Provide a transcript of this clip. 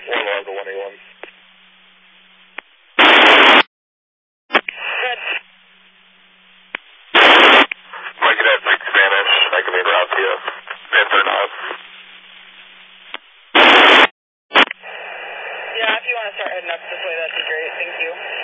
One log to 181. Good. Mike at 6 Spanish, I can make route to you. Answer now. Yeah, if you want to start heading up this way, that'd be great. Thank you.